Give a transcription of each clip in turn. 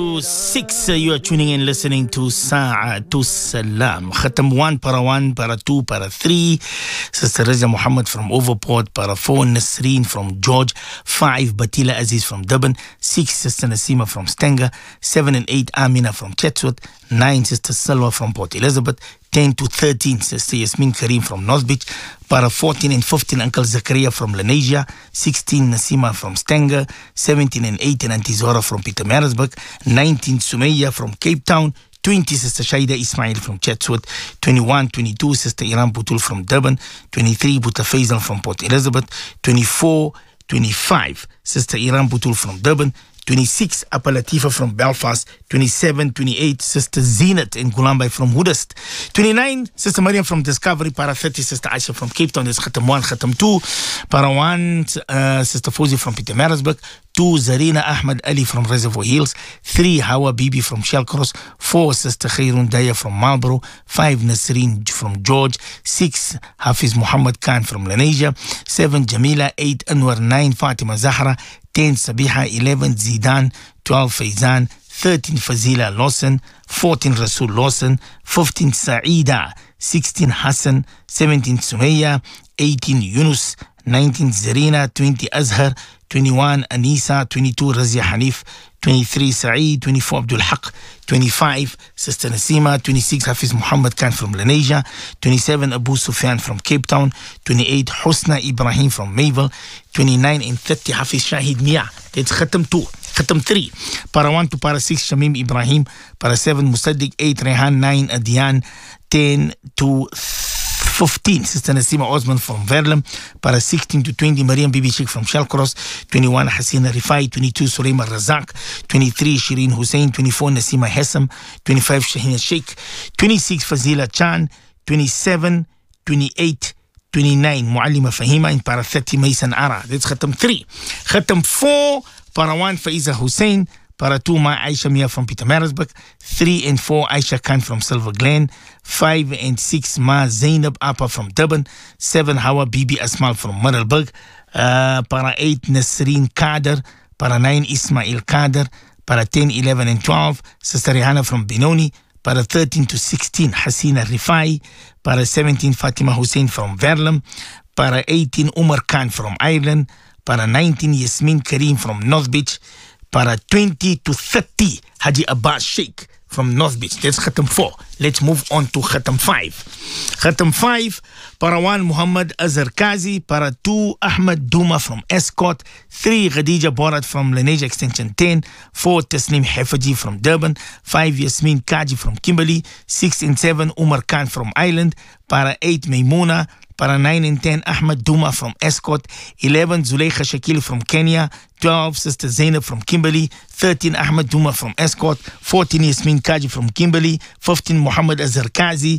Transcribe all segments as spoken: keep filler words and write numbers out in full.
Six, uh, you are tuning in, listening to Sa'atu Salam. Khatam one, para one, para two, para three. Sister Raja Muhammad from Overport, para four, Nasreen from George. Five, Batila Aziz from Durban. Six, Sister Nasima from Stenger. Seven and eight, Amina from Chatsworth. Nine, Sister Salwa from Port Elizabeth. ten to thirteen, Sister Yasmin Karim from North Beach. Para fourteen and fifteen, Uncle Zakaria from Lenasia. sixteen, Nasima from Stenger. seventeen and eighteen, Auntie Zora from Pietermaritzburg. nineteen, Sumaya from Cape Town. twenty, Sister Shaida Ismail from Chatsworth. twenty-one, twenty-two, Sister Iran Butul from Durban. twenty-three, Buta Faisal from Port Elizabeth. twenty-four, twenty-five, Sister Iran Butul from Durban. twenty-six, Appa Latifa from Belfast. twenty-seven, twenty-eight, Sister Zenat in Gulambai from Hudast. twenty-nine, Sister Mariam from Discovery. Para thirty, Sister Aisha from Cape Town. There's Khatam one, Khatam two. Para one, uh, Sister Fauzi from Pietermaritzburg. two, Zarina Ahmed Ali from Reservoir Hills. three, Hawa Bibi from Shellcross. four, Sister Khairun Daya from Marlborough. five, Nasreen from George. six, Hafiz Muhammad Khan from Lenasia. seven, Jamila. eight, Anwar. nine, Fatima Zahra. ten, Sabiha. eleven, Zidan. twelve, Faizan. thirteen, Fazila Lawson. fourteen, Rasul Lawson. fifteen, Saida. sixteen, Hassan. seventeen, Sumaya. eighteen, Yunus. nineteen, Zarina. twenty, Azhar. twenty-one, Anisa. twenty-two, Razia Hanif. twenty-three, Saeed. twenty-four, Abdul Haq. twenty-five, Sister Nasima. twenty-six, Hafiz Muhammad Khan from Lenasia. twenty-seven, Abu Sufyan from Cape Town. twenty-eight, Husna Ibrahim from Mayville. twenty-nine and thirty, Hafiz Shahid Mia. It's Khatam two. Khatam three. Para one to para six, Shamim Ibrahim. Para seven, Musaddiq. eight, Rehan. nine, Adian. ten to fifteen, Sister Nasima Osman from Verlem. Para sixteen to twenty, Mariam Bibi Sheikh from Shellcross. twenty-one, Hasina Rifai. twenty-two, Suleima Razak. twenty-three, Shireen Hussein. twenty-four, Nasima Hessam. twenty-five, Shahina Sheikh. twenty-six, Fazila Chan. twenty-seven, twenty-eight, twenty-nine, Muallima Fahima. And para thirty, Maysan Ara. That's Khatam three. Khatam four, para one, Faiza Hussein. Para two, Ma Aisha Mia from Pietermaritzburg. three and four, Aisha Khan from Silver Glen. five and six, Ma Zainab Appa from Durban. seven, Hawa Bibi Asmal from Middelburg. Uh, para eight, Nasreen Kader. Para nine, Ismail Kader. Para ten, eleven and twelve, Sister Rihanna from Benoni. Para thirteen to sixteen, Hasina Rifai. Para seventeen, Fatima Hussein from Verlem. Para eighteen, Umar Khan from Ireland. Para nineteen, Yasmin Karim from North Beach. Para twenty to thirty, Haji Abbas Sheikh from North Beach. That's Khatam four. Let's move on to Khatam five. Khatam five, para one, Muhammad Azhar Kazi. Para two, Ahmed Duma from Escort. three, Khadija Borat from Lenasia Extension ten. four, Tasnim Hefaji from Durban. five, Yasmin Kaji from Kimberley. six and seven, Umar Khan from Ireland. Para eight, Maimuna. Para nine and ten, Ahmed Duma from Escort. eleven, Zuleikha Shakil from Kenya. twelve, Sister Zainab from Kimberley. thirteen, Ahmed Duma from Escort. fourteen, Yasmin Kaji from Kimberley. fifteen, Muhammad Azhar Kazi.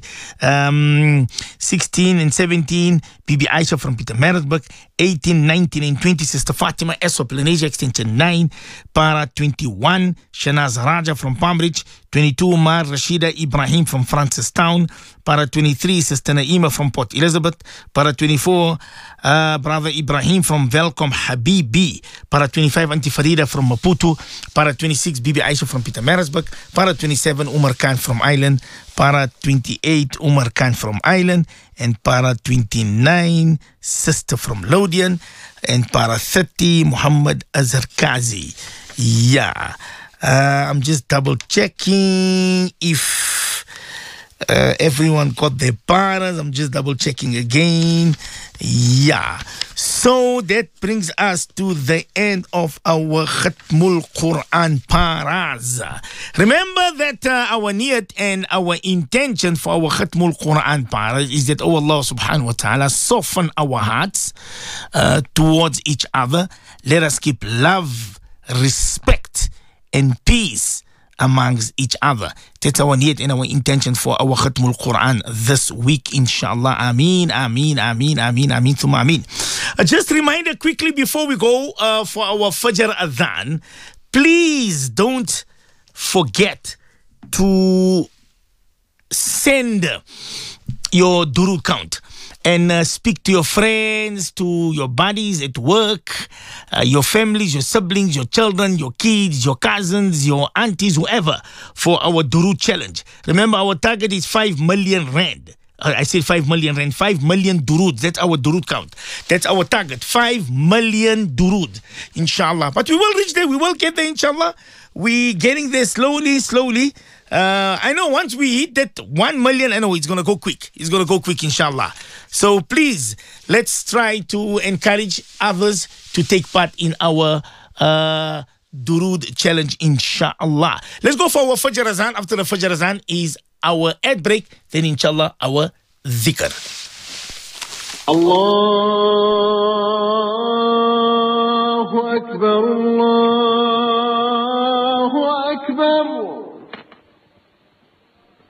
Um, sixteen and seventeen, Bibi Aisha from Pietermaritzburg. eighteen, nineteen and twenty, Sister Fatima Esop, Lenasia Extension nine. Para twenty-one, Shanaz Raja from Palmbridge. twenty-two, Mar Rashida Ibrahim from Francistown. Para twenty-three, Sister Naima from Port Elizabeth. Para twenty-four, uh, Brother Ibrahim from Velcom Habibi. Para twenty-five, Auntie Farida from Maputo. Para twenty-six, Bibi Aisha from Pietermaritzburg. Para twenty-seven, Umar Khan from Ireland. Para twenty-eight, Umar Khan from Ireland. And para twenty-nine, Sister from Lodian. And para thirty, Muhammad Azhar Kazi. Yeah. Uh, I'm just double checking if uh, everyone got their paras. I'm just double checking again. Yeah. So that brings us to the end of our Khatmul Quran paras. Remember that uh, our niyat and our intention for our Khatmul Quran paras is that, oh Allah subhanahu wa ta'ala, soften our hearts uh, towards each other. Let us keep love, respect, and peace amongst each other. That's our need and our intention for our Khatmul Quran this week, inshallah. Ameen, ameen, ameen, ameen, ameen, thumma ameen. Uh, just a reminder quickly before we go uh, for our Fajr Adhan, please don't forget to send your Durud count. and uh, speak to your friends, to your buddies at work, uh, your families, your siblings, your children, your kids, your cousins, your aunties, whoever, for our Durood challenge. Remember, our target is five million rand. Uh, I said five million rand, five million duroods. That's our durood count. That's our target, five million duroods, inshallah. But we will reach there. We will get there, inshallah. We're getting there slowly, slowly. Uh, I know once we hit that one million, I know it's going to go quick. It's going to go quick, inshallah. So please, let's try to encourage others to take part in our uh, Durood challenge, inshallah. Let's go for our Fajr Azan. After the Fajr Azan is our ad break. Then, inshallah, our dhikr. Allahu Akbar, Allah.